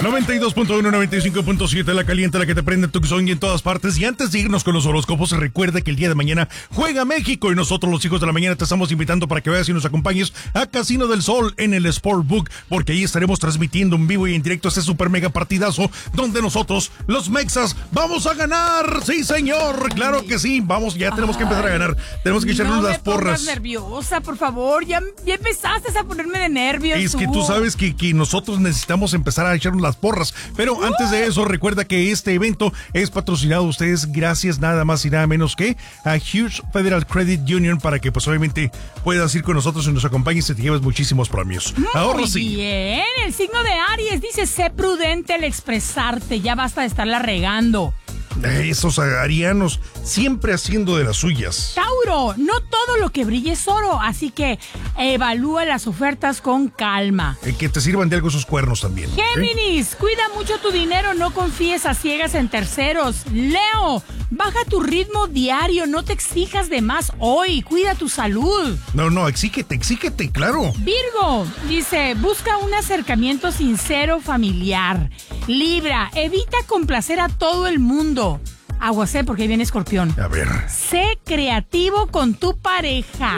92.1, 95.7, la caliente, la que te prende Tucson y en todas partes. Y antes de irnos con los horóscopos, recuerda que el día de mañana juega México y nosotros, los hijos de la mañana, te estamos invitando para que vayas y nos acompañes a Casino del Sol en el Sportbook, porque ahí estaremos transmitiendo en vivo y en directo este super mega partidazo donde nosotros, los mexas, vamos a ganar. Sí, señor, claro que sí. Vamos, ya tenemos que empezar a ganar. Tenemos que echarnos las porras. No me pongas nerviosa, por favor. Ya empezaste a ponerme de nervios. Es que tú sabes que nosotros necesitamos empezar a echarnos las porras. Pero antes de eso, recuerda que este evento es patrocinado a ustedes gracias nada más y nada menos que a Hughes Federal Credit Union, para que pues obviamente puedas ir con nosotros y nos acompañes y te lleves muchísimos premios. Ahora sí. Muy bien, el signo de Aries dice: sé prudente al expresarte, ya basta de estarla regando. Esos arianos siempre haciendo de las suyas. Tauro, no todo lo que brille es oro, así que evalúa las ofertas con calma. Que te sirvan de algo esos cuernos también. Géminis, cuida mucho tu dinero, no confíes a ciegas en terceros. Leo, baja tu ritmo diario, no te exijas de más hoy, cuida tu salud. No, exígete, claro. Virgo, dice: busca un acercamiento sincero familiar. Libra, evita complacer a todo el mundo. Aguas, porque ahí viene Escorpión. A ver. Sé creativo con tu pareja.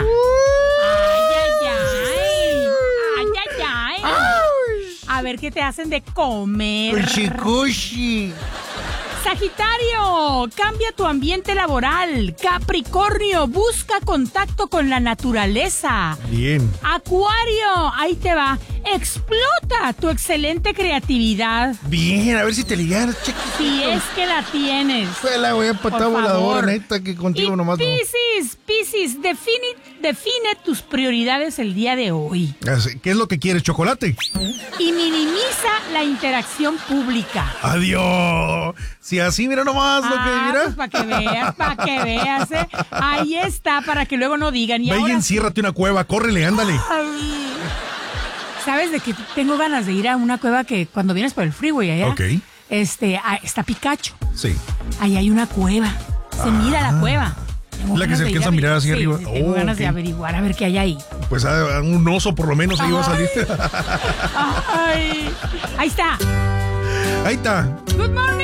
Ay. A ver qué te hacen de comer. Cushi. Sagitario, cambia tu ambiente laboral. Capricornio, busca contacto con la naturaleza. Bien. Acuario, ahí te va. Explota tu excelente creatividad. Bien, a ver si te ligaras, chiquito. Si es que la tienes. Fue la wea patada voladora, neta, que contigo y nomás. Piscis, define tus prioridades el día de hoy. ¿Qué es lo que quieres, chocolate? Y minimiza la interacción pública. Adiós. Si así, mira nomás lo que mira. Pues para que veas, ¿eh? Ahí está, para que luego no digan. Ve y enciérrate una cueva, córrele, ándale. Ay. ¿Sabes de que tengo ganas de ir a una cueva que cuando vienes por el freeway allá? Ok. Está Picacho. Sí. Ahí hay una cueva. Se mira la cueva. La que se alcanza a mirar hacia arriba. Tengo ganas de averiguar a ver qué hay ahí. Pues un oso por lo menos ahí va a salir. Ay. Ahí está. Ahí está. Good morning.